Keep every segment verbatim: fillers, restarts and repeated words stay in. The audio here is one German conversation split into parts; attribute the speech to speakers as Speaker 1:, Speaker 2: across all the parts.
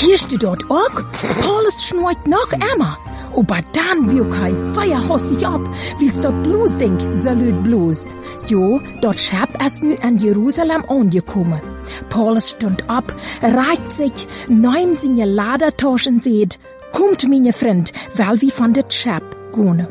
Speaker 1: Hierst du dort auch? Paulus schnurrt noch einmal. Aber dann wirkt er sehr hastig ab, weil's dort bloß denkt, so löd bloß. Jo, dort schab es nu an Jerusalem angekommen. Paulus stund ab, reicht sich, neun seine Ladertaschen seht, kommt meine Freund, weil wir von det schab gone.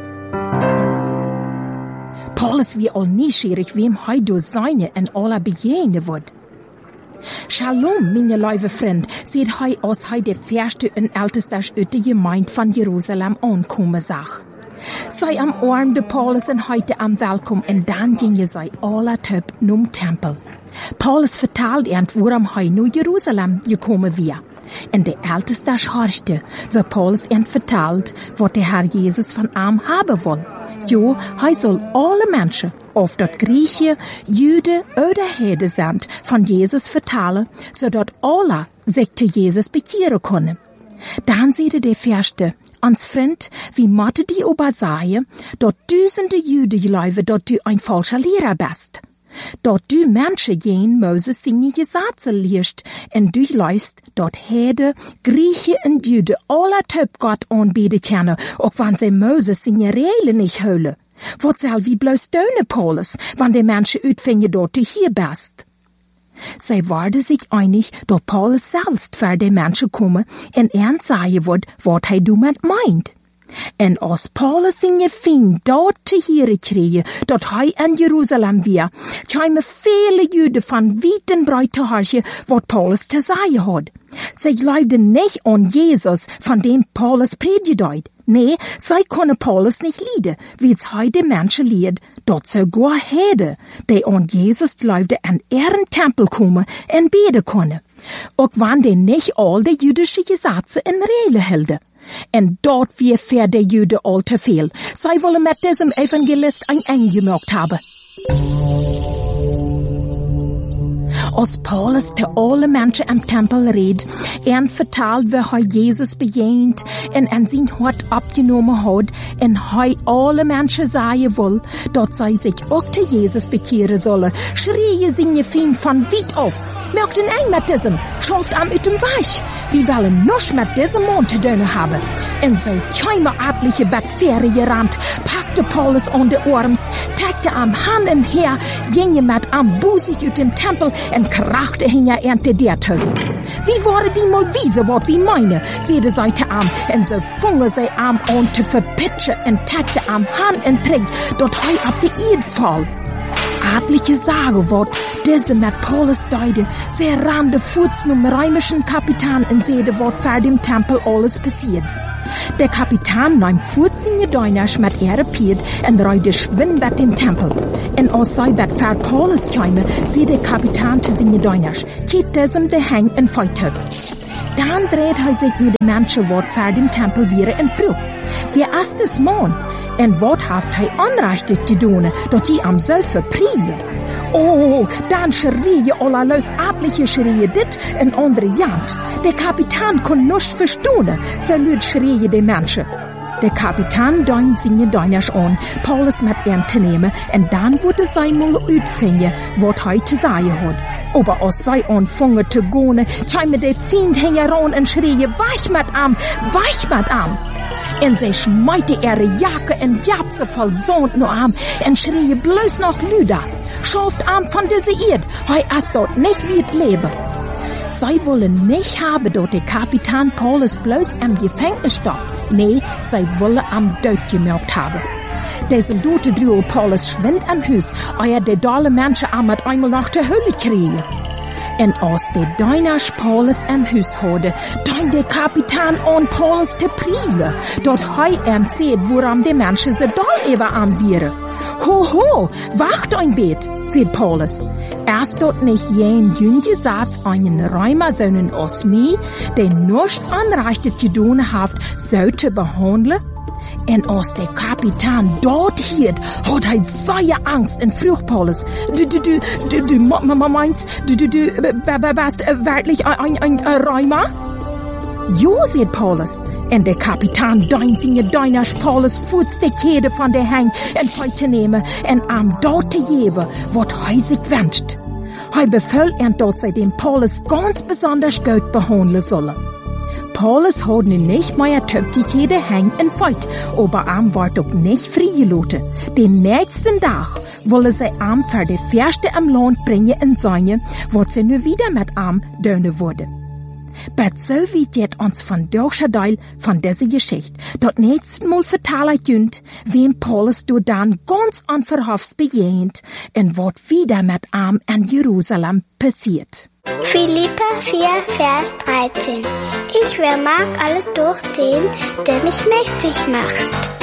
Speaker 1: Paulus wie all neugierig, wem hei do seine en aller begegnen wird. Shalom, meine lieve Freund, seht hei aus hei der erste und älteste öte Gemeinde von Jerusalem ankommen sag. Sei am Arm de Paulus und heute am Welkom und dann gingen sei aller Töp num Tempel. Paulus vertalt ernt, worum hei nu Jerusalem gekommen wir. Und der Älteste horchte, wo Paulus ernt vertalt, was der Herr Jesus von ihm haben will. Jo, hei soll alle Menschen, of dort Grieche, Jüde oder Hede sind, von Jesus vertalen, so dort alle sich zu Jesus bekehren können. Dann sieht der Verste, ans Freund, wie Mathe die Obersaie, dort düsende Jüde leuwe, dort du ein falscher Lehrer bist. Dort du Menschen gehen Moses seine Gesetze liest, und du läufst dort Hede, Grieche und Jüde aller Töp Gott anbeten können, auch wenn sie Moses seine Regeln nicht hören. Was soll wie bloß döne Paulus, wenn die Menschen utfingen dort du hier bist? Sie waren sich einig, dass Paulus selbst für die Menschen kommen und ernst sagen wird, was er damit meint. Und als Paulus in je fin dort te hier kreeg, dat hij in Jerusalem weer, kwamen viele Juden van weit en breit te horen wat Paulus te zeggen had. Zij geloofden niet aan Jesus, van dem Paulus predikt. Nee, zij konden Paulus niet leiden, wie het hij de mensen leed, dat ze goa heden, die aan Jesus geloofden en er in tempel komen en beden konden. Ook wanneer die niet al de jüdische Gesetze in Regeln hielden. En dort wie für die Juden all te veel. Zij wollen met diesem Evangelist ein Eng gemacht haben. Als Paulus te alle Menschen im Tempel redt, en vertelt, wie er Jesus bejahend en an sein Hort abgenommen hat, en er alle Menschen sagen will, dass sie sich auch zu Jesus bekehren sollen, schreien sie ihn von weit auf. Möchten eng mit diesem, schafft am ut dem Weich. Wir wollen noch mit diesem Mann zu tun haben. Und so käme etliche Bettfähre gerannt, packte Paulus an die Arms, tackte am Hand und her, ginge mit am Busig ut dem Tempel und krachte hinter ernte der Tö. Wie waren die mal wiese, wat wie meine, seide Seite am, und so funge sie am an zu verpitschen und tackte am Hand und trägt, dort hei ab die Erd fall. Adliche Sage wort, diese mit Paulus deide, sie ran de Fuß num römischen Kapitän und seide wort vor dem Tempel alles passiert. Der Kapitän nahm vierzehn Deunasch mit ihre Pied und reide schwind mit dem Tempel. Und als sei bet vor Paulus käme, sie der Kapitän zu seine Deunasch, zieht diesem de Hang in Feutöp. Dann dreht er sich mit dem Menschenwort vor dem Tempel wieder in Früh. Wie erst es Mann, und wat haft er anrechtet zu tun, dat die am selfe prielen. Oh, dann schrie allerlei etliche schrie dit en andere jant. Der Kapitän kon nicht verstehen, so lüd schrie die Menschen. Der Kapitän deunt seine Deunasch an, Paulus mit ihm zu nehmen, und dann wurde sein mal utfinden, wat er zu sagen hat. Aber als sei anfangen zu gehen, käme der Fiend heran und schrie, weich mit am, weich mit am. Und sie schmeite ihre Jacke und jabt sie voll Sand nur am und schrie bloß noch Lüder. Schafft am von dieser Erd, hei es dort nicht wird leben. Sie wollen nicht haben, dort der Kapitän Paulus bloß am Gefängnis stoppt. Nee, sie wollen am Tod gemacht haben. Der Soldaten drüber Paulus schwind am Haus, euer der dolle Menschen am mit einmal nach der Hölle kriegen. Und als der Deunasch Paulus am Haus hatte, dein der Kapitän an Paulus te prielen, dort hei ihm seht, woran die Menschen so doll über anbieren. Ho, ho, wacht ein Bet, sagt Paulus. Erst dort nicht jen jünge Satz einen Römer sönnen aus mir, der nicht anreichtet zu tun hat, so zu behandeln? Und als der Kapitän dort hielt, hat er sehr Angst und frug Paulus, du, du, du, du, du, meinst, du, du, du, bist wirklich ein, ein, ein Römer? Jo, sagt Paulus. Und der Kapitän deint seine Deunasch Paulus Fuß die Kette von der Hang und heute nehmen und am dort geben, was er sich wünscht. Hij befiehlt en dat zij den Paulus ganz besonders gut behandeln sollen. Paulus hat nun nicht mehr Töpftitäten hängen in Fight, aber am wird auch nicht freigelassen. Den nächsten Tag wollen sie am für die Fürste am Land bringen in Sonne, wo sie nur wieder mit am dönen wurde. Aber so weit jetzt uns von deutscher Teil von dieser Geschichte, dat nächsten Mal vertellen könnt, wem Paulus du dann ganz unverhofft begegnet und was wieder mit am in Jerusalem passiert.
Speaker 2: Philipper vier, Vers dreizehn. Ich vermag alles durch den, der mich mächtig macht.